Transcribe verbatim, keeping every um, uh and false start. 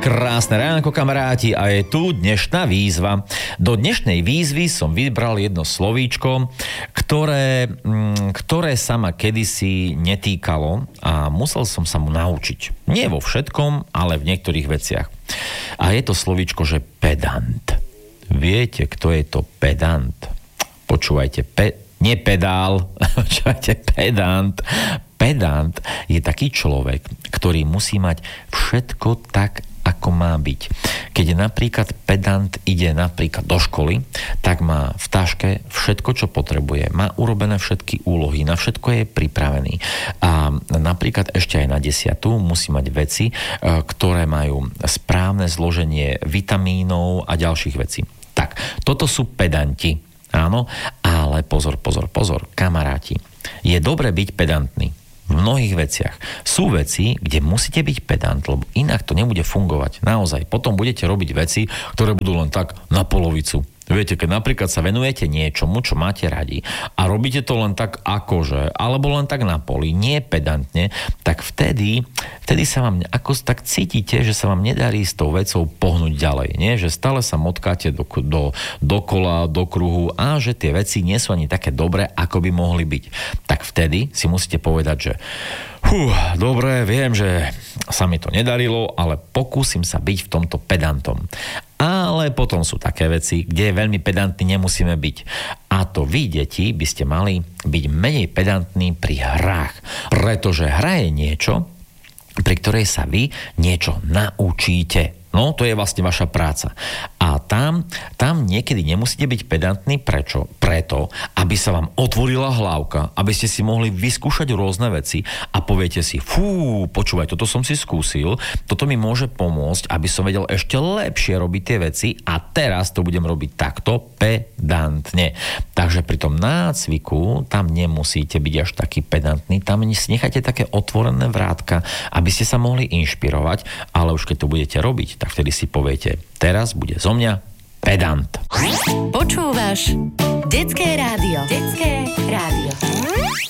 Krásne ránko, kamaráti, a je tu dnešná výzva. Do dnešnej výzvy som vybral jedno slovíčko, ktoré, ktoré sa ma kedysi netýkalo a musel som sa mu naučiť. Nie vo všetkom, ale v niektorých veciach. A je to slovíčko, že pedant. Viete, kto je to pedant? Počúvajte, pe, nie pedál, počúvajte, pedant. Pedant je taký človek, ktorý musí mať všetko tak, ako má byť. Keď napríklad pedant ide napríklad do školy, tak má v taške všetko, čo potrebuje. Má urobené všetky úlohy, na všetko je pripravený. A napríklad ešte aj na desiatu musí mať veci, ktoré majú správne zloženie vitamínov a ďalších vecí. Tak, toto sú pedanti. Áno, ale pozor, pozor, pozor, kamaráti. Je dobre byť pedantný. V mnohých veciach. Sú veci, kde musíte byť pedant, lebo inak to nebude fungovať. Naozaj. Potom budete robiť veci, ktoré budú len tak na polovicu. Viete, keď napríklad sa venujete niečomu, čo máte radi a robíte to len tak akože, alebo len tak na poli, nie pedantne, tak vtedy, vtedy sa vám ako tak cítite, že sa vám nedarí s tou vecou pohnúť ďalej. Nie? Že stále sa motkáte do, do, dokola, do kruhu a že tie veci nie sú ani také dobré, ako by mohli byť. Tak vtedy si musíte povedať, že Hú, dobre, viem, že sa mi to nedarilo, ale pokúsim sa byť v tomto pedantom. Ale potom sú také veci, kde veľmi pedantní nemusíme byť. A to vy, deti, by ste mali byť menej pedantní pri hrách. Pretože hra je niečo, pri ktorej sa vy niečo naučíte. No, to je vlastne vaša práca. A tam, tam niekedy nemusíte byť pedantní. Prečo? Preto, aby sa vám otvorila hlavka, aby ste si mohli vyskúšať rôzne veci a poviete si, fú, počúvaj, toto som si skúsil, toto mi môže pomôcť, aby som vedel ešte lepšie robiť tie veci a teraz to budem robiť takto pedantne. Takže pri tom nácviku tam nemusíte byť až taký pedantný, tam si nechajte také otvorené vrátka, aby ste sa mohli inšpirovať, ale už keď to budete robiť, tak vtedy si poviete, teraz bude zo mňa pedant. Počúvaš Detské rádio. Detské rádio.